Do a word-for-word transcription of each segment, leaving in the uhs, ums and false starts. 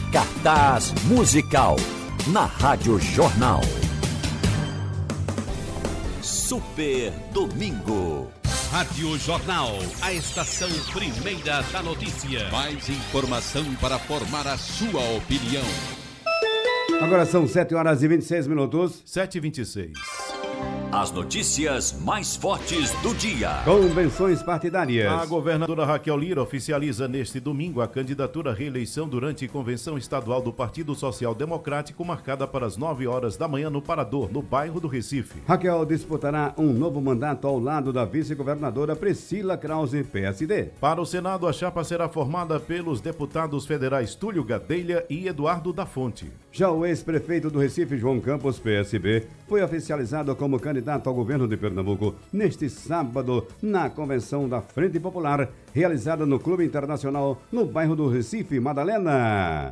Cartaz musical na Rádio Jornal. Super Domingo. Rádio Jornal, a estação primeira da notícia. Mais informação para formar a sua opinião. Agora são sete horas e vinte e seis minutos. sete e vinte e seis. As notícias mais fortes do dia. Convenções partidárias. A governadora Raquel Lira oficializa neste domingo a candidatura à reeleição durante convenção estadual do Partido Social Democrático, marcada para as nove horas da manhã no Parador, no bairro do Recife. Raquel disputará um novo mandato ao lado da vice-governadora Priscila Krause, P S D. Para o Senado, a chapa será formada pelos deputados federais Túlio Gadelha e Eduardo da Fonte. Já o ex-prefeito do Recife, João Campos, P S B, foi oficializado como candidato ao governo de Pernambuco neste sábado na convenção da Frente Popular, realizada no Clube Internacional no bairro do Recife, Madalena.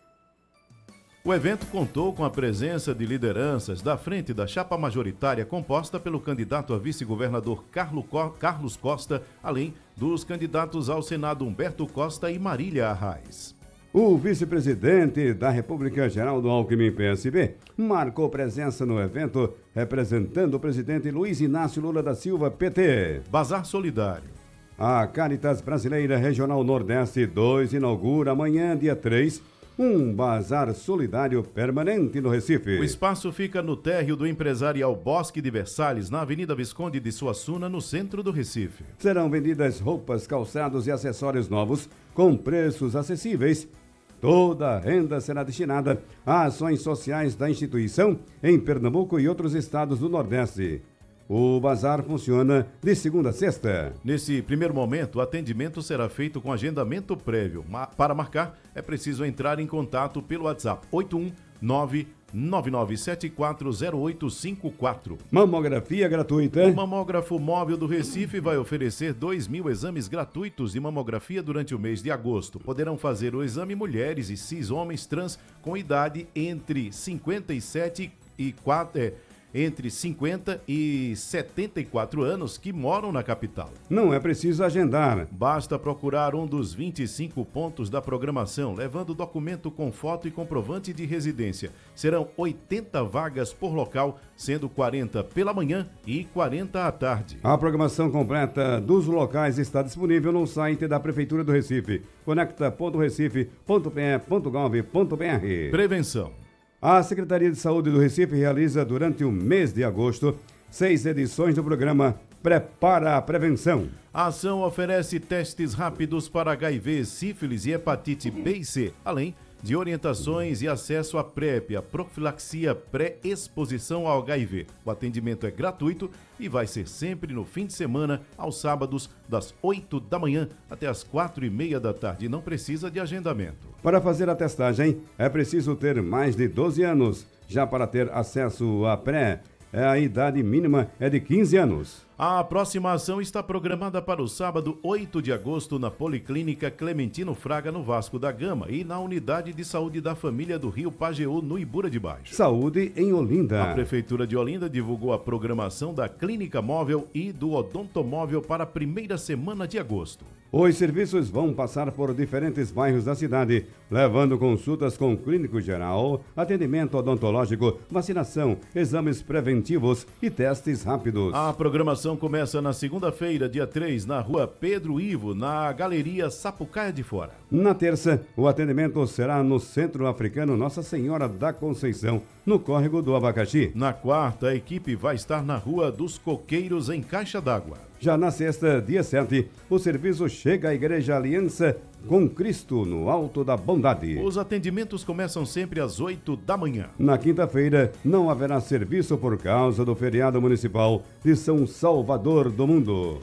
O evento contou com a presença de lideranças da frente da chapa majoritária composta pelo candidato a vice-governador Carlos Costa, além dos candidatos ao Senado Humberto Costa e Marília Arraes. O vice-presidente da República, Geraldo Alckmin, P S B, marcou presença no evento, representando o presidente Luiz Inácio Lula da Silva, P T. Bazar Solidário. A Caritas Brasileira Regional Nordeste dois inaugura amanhã, dia três, um bazar solidário permanente no Recife. O espaço fica no térreo do empresarial Bosque de Versalhes, na Avenida Visconde de Suassuna, no centro do Recife. Serão vendidas roupas, calçados e acessórios novos com preços acessíveis. Toda a renda será destinada a ações sociais da instituição em Pernambuco e outros estados do Nordeste. O bazar funciona de segunda a sexta. Nesse primeiro momento, o atendimento será feito com agendamento prévio. Para marcar, é preciso entrar em contato pelo WhatsApp oito um nove nove nove sete quatro zero oito cinco quatro. Mamografia gratuita. O Mamógrafo Móvel do Recife vai oferecer dois mil exames gratuitos de mamografia durante o mês de agosto. Poderão fazer o exame mulheres e cis homens trans com idade entre cinquenta e sete e quatro... É, entre cinquenta e setenta e quatro anos que moram na capital. Não é preciso agendar. Basta procurar um dos vinte e cinco pontos da programação, levando documento com foto e comprovante de residência. Serão oitenta vagas por local, sendo quarenta pela manhã e quarenta à tarde. A programação completa dos locais está disponível no site da Prefeitura do Recife, conecta ponto recife ponto p e ponto gov ponto b r. Prevenção. A Secretaria de Saúde do Recife realiza durante o mês de agosto seis edições do programa Prepara a Prevenção. A ação oferece testes rápidos para H I V, sífilis e hepatite B e C, além de orientações e acesso à PrEP, a profilaxia pré-exposição ao H I V. O atendimento é gratuito e vai ser sempre no fim de semana, aos sábados, das oito da manhã até as quatro e meia da tarde. Não precisa de agendamento. Para fazer a testagem, é preciso ter mais de doze anos. Já para ter acesso à pré, a idade mínima é de quinze anos. A próxima ação está programada para o sábado, oito de agosto, na Policlínica Clementino Fraga, no Vasco da Gama, e na Unidade de Saúde da Família do Rio Pajeú, no Ibura de Baixo. Saúde em Olinda. A Prefeitura de Olinda divulgou a programação da Clínica Móvel e do Odontomóvel para a primeira semana de agosto. Os serviços vão passar por diferentes bairros da cidade, levando consultas com clínico geral, atendimento odontológico, vacinação, exames preventivos e testes rápidos. A programação começa na segunda-feira, dia três, na rua Pedro Ivo, na Galeria Sapucaia de Fora. Na terça, o atendimento será no Centro Africano Nossa Senhora da Conceição, no Córrego do Abacaxi. Na quarta, a equipe vai estar na Rua dos Coqueiros, em Caixa d'Água. Já na sexta, dia sete, o serviço chega à Igreja Aliança com Cristo, no Alto da Bondade. Os atendimentos começam sempre às oito da manhã. Na quinta-feira, não haverá serviço por causa do feriado municipal de São Salvador do Mundo.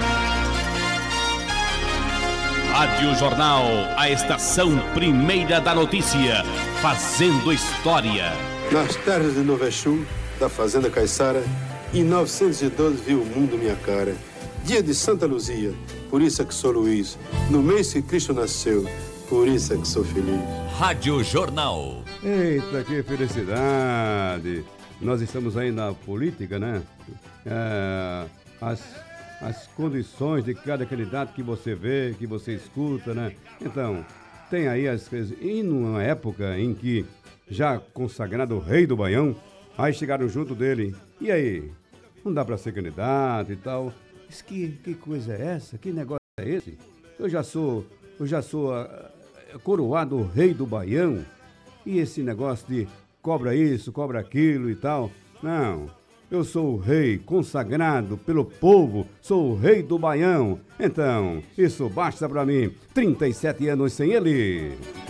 Rádio Jornal, a estação primeira da notícia, fazendo história. Nas terras de Nova Exu, da Fazenda Caiçara, em novecentos e doze viu o mundo minha cara. Dia de Santa Luzia, por isso é que sou Luiz. No mês que Cristo nasceu, por isso é que sou feliz. Rádio Jornal. Eita, que felicidade! Nós estamos aí na política, né? É, as, as condições de cada candidato que você vê, que você escuta, né? Então, tem aí as coisas. E numa época em que, já consagrado o rei do Baião, aí chegaram junto dele. E aí? Não dá pra ser candidato e tal. Mas que, que coisa é essa? Que negócio é esse? Eu já sou, eu já sou uh, coroado rei do Baião. E esse negócio de cobra isso, cobra aquilo e tal. Não, eu sou o rei consagrado pelo povo, sou o rei do Baião. Então, isso basta pra mim. trinta e sete anos sem ele.